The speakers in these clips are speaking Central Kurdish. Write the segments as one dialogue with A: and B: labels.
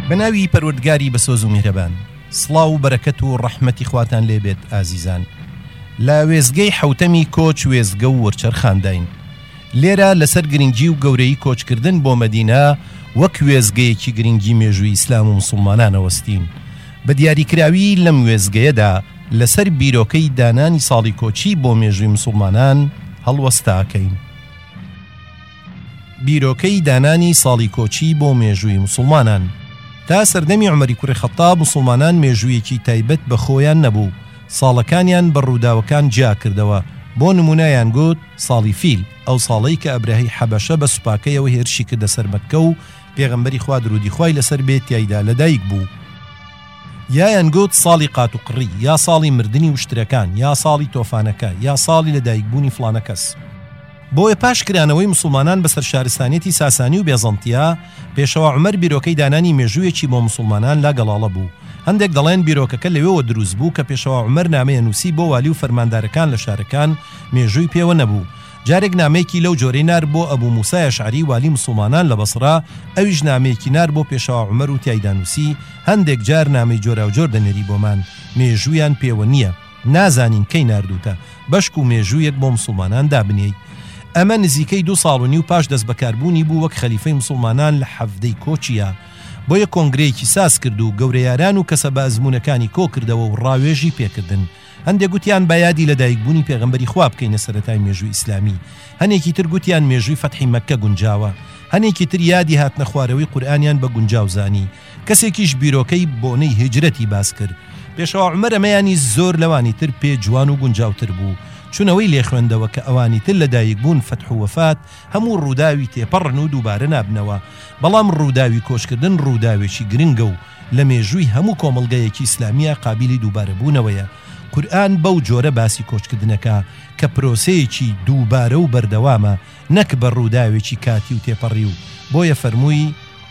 A: بەناوی پەروەردگاری بەسۆز و میهرەبان، سڵاو و بەرەکەت و ڕەحمەتی خواتان لێبێت ئازیزان. لە وێزگەی حەوتەمی کۆچ وێزگە و وەرچەر خانداین. لێرە لەسەر گرنگی و گەورەی کۆچکردن بۆ مەدینە وەک وێزگەیەکی گرنگی مێژووی ئیسلام و مسلمانانەوەستین. بە دیاریکراوی لەم وێزگەیەدا لەسەر بیرۆکەی دانانی ساڵی کۆچی بۆ مێژووی مسلمانان هەڵوەستاکەین. بیرۆکەی دانانی ساڵی کۆچی بۆ مێژووی مسلمانان. تا سەردەمی عومەری کوڕی خەتاب مسلمانان مێژوویەکی تایبەت بە خۆیان نەبوو، ساڵەکانیان بە ڕووداوەکان جیا کردەوە. بۆ نمونایان گوت ساڵی فیل، ئەو ساڵەی کە ئەبرەهەی حەبەشە بە سوپاکەیەوە هێرشی کردە سەر مەککە و پێغەمبەری خوا درودی خوای لەسەر بێت تایدا لەدایک بوو. یایان گوت ساڵی قات و قڕی، یا ساڵی مردنی وشترەکان، یا ساڵی تۆفانەکە، یا ساڵی لەدایکبوونی فڵانە کەس. بۆیە پاش کرانەوەی مسلمانان بەسەر شارستانیەتی ساسانی و بێزەنتیا، پێشەوە عومەر بیرۆکەی دانانی مێژوویەکی بۆ مسلمانان لا گەڵاڵە بوو. هەندێک دەڵێن بیرۆکەکە لەوێەوە دروست بوو کە پێشەوە عومەر نامەیە نووسی بۆ والی و فەرماندارەکان لە شارەکان مێژووی پێوە نەبوو. جارێک نامەیەکی لەو جۆرەی نار بۆ ئەبوو موسای ئەشعەری والی مسلمانان لە بەسڕا، ئەویش نامەیەکی نار بۆ پێشەوە عومەر و تیایدا نووسی. هەندێک جار نامەی جۆرا و جۆر دەنێری بۆمان، مێژوویان پێوە نییە، نازانین کەی ناردووتە، بەشک و مێژوویەک بۆ مسلمانان دابنێی. ئەمە نزیکەی 2 ساڵ و نیو پاش دەست بەکاربوونی بوو وەک خەلیفەی مسلمانان لە حەفدەی کۆچیە. بۆیە کۆنگرەیەکی ساز کرد و گەورەیاران و کەسە بە ئەزمونەکانی کۆ کردەوە و ڕاوێژی پێکردن. هەندێک گوتیان بایادی لەدایکبوونی پێغەمبەری خوا بکەینە سەرەتای مێژووی ئیسلامی، هەنێکی تر گوتیان مێژووی فەتحی مەککە گونجاوە، هەنێکی تر یادی هاتنە خوارەوەی قورئانیان بە گونجاو زانی. کەسێکیش بیرۆکەی بۆنەی هجرەتی باس کرد. پێشەوە عومەر ئەمەیانی زۆر لەوانی تر پێ جوان و گونجاوتر بوو، چونەوەی لێ خوێندەوە کە ئەوانی تر لەدایک بوون فەتح و وەفات هەموو ڕووداوی تێپەڕن و دووبارە نابنەوە. بەڵام ڕووداوی کۆچکردن ڕووداوێکی گرنگە و لە مێژووی هەموو کۆمەڵگەیەکی ئیسلامیە قابلی دووبارە بوونەوەیە. قورئان بەو جۆرە باسی کۆچکردنەکە کە پرۆسەیەکی دووبارە و بەردەوامە، نەک بە ڕووداوێکی کاتی و تێپەڕی و بۆیە فەرمووی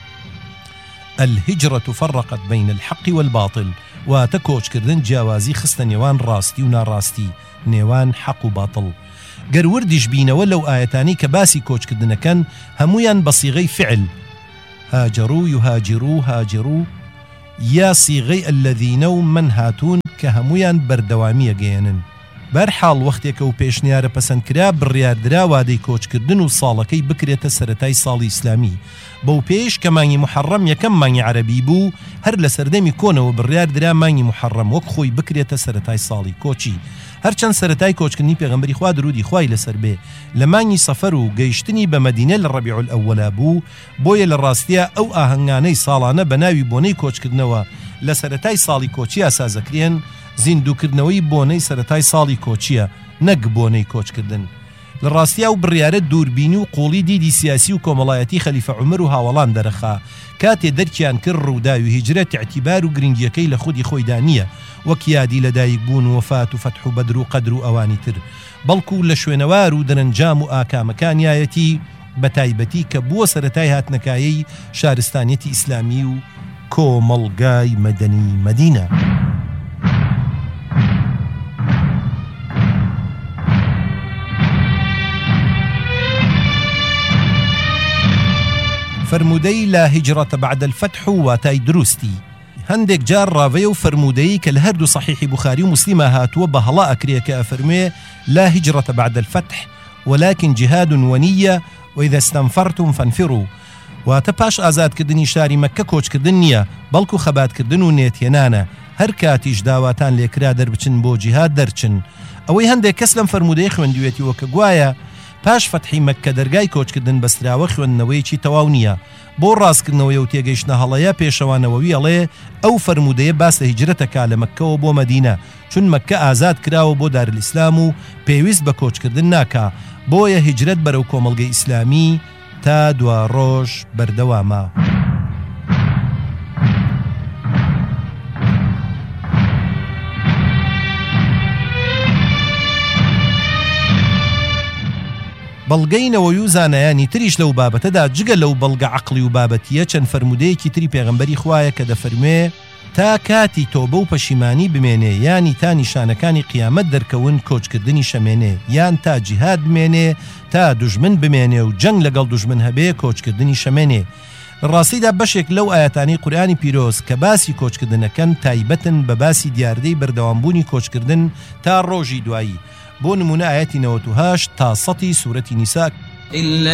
A: الهجرة فرقت بين الحق والباطل، واتە کۆچکردن جیاوازی خستە نێوان ڕاستی و ناڕاستی، نێوان حەق و باتڵ. گەر وردیش بینەوە لەو ئاەتانی کە باسی کۆچکردنەکەن هەمویان بە سیغەی فعل، هاجروا يهاجروا هاجروا، یا سیغەی الذینە و من هاتوون کە هەمویان بەردەوامیە گەیەنن. بەرحاڵ وەختێکە و پێشنیارە پەسەندکرا بڕیاردرا وادەی کۆچکردن و ساڵەکەی بکرێتە سەرەتای ساڵی ئیسلامی. بەو پێش کە مانگی محەڕەم یەکەم مانگی عەرەبی بوو، هەر لە سەردەمی کۆنەوە بڕیاردرا مانگی محەڕەم وەک خۆی بکرێتە سەرەتای ساڵی کۆچی. هەرچەند سەرەتای کۆچکردنی پێغەمبەری خوا درودی خوای لەسەر بێ لە مانگی سەفەر و گەیشتنی بە مەدینە لە ڕەبیع الئەوەلا بوو، بۆیە لە ڕاستیە ئەو ئاهەنگانەی ساڵانە بە ناوی بۆنەی کۆچکردنەوە لە سەرەتای ساڵی کۆچی ئاسازەکرێن، زیندووکردنەوەی بۆنەی سەرەتای ساڵی کۆچیە، نەک بۆنەی کۆچکردن. لە ڕاستیا و بڕیارە دووربینی و قوڵی دیدی سیاسی و کۆمەڵایەتی خەلیفە عومەر و هاوڵان دەرەخا، کاتێ دەرکیان کرد ڕووداوی هیجرەت اعتیبار و گرنگیەکەی لە خودی خۆیدا نییە، وەک یادی لەدایک بوون و وەفات و فەتح و بەدر و قەدر و ئەوانی تر، بەڵکو لە شوێنەوار و دەرەنجام و ئاکامەکانیایەتی بە تایبەتی کە بووە سەرەتای هاتنەکایی شارستانیەتی ئیسلامی و کۆمەڵگای مەدەنی مەدینە. فرمودەی لا هجرة بعد الفتح واتای دروستی. هەندێک جار ڕاوەیە و فرمودەی کە لە هەردوو صحیحی بوخاری و مسلیمە هاتووە بە هەڵا ئەکرێ کە ئەفەرمێ لا هجرة بعد الفتح ولكن جهاد ونية وإذا استنفرتم فانفروا، واتە پاش ئازادکردنی شاری مەککە کۆچکردن نییە، بەڵکو خەباتکردن و نێتێنانە. هەر کاتیش داواتان لێکرا دەربچن بۆ جیهاد دەرچن. ئەوەی هەندێک کەس لەم فرمودەی خوێندوێتیوە کە گوایە پاش فەتحی مەککە دەرگای کۆچکردن بەستراوە خوێندنەوەیەکی تەواو نییە. بۆ ڕاستکردنەوەی و تێگەیشتنە هەڵەیە پێشەوانەوەوی ئەڵێ ئەو فرمودەیە باس لە هیجرەتەکە لە مەککەوە بۆ مەدینە، چون مەککە ئازاد کراوە بۆ دارالئیسلام و پێویست بە کۆچکردن ناکا، بۆیە هیجرەت بەرەو کۆمەڵگەی ئیسلامی تا 2 ڕۆژ بەردەوامە. بەڵگەینەوەی و زانایانی تریش لەو بابەتەدا جگە لەو بەڵگە عەقڵی و بابەتیە چەند فرمودەیەکی تری پێغەمبەری خوایە کە دەفەرمێ تا کاتی تۆبە و پەشیمانی بمێنێ، یانی تا نیشانەکانی قیامەت دەرکەون کۆچکردنی شەمێنێ، یان تا جیهاد بمێنێ تا دوژمن بمێنێ و جەنگ لەگەڵ دوژمن هەبێ کۆچکردنی شەمێنێ. لە ڕاستیدا بەشێک لەو ئاەتانی قورئانی پیرۆز کە باسی کۆچکردنەکەن تایبەتن بە باسی دیاردەی بەردەوامبوونی کۆچکردن تا ڕۆژی دوایی. بۆ نمونە ئاەتی 98 تا 100 سوورەتی نیسا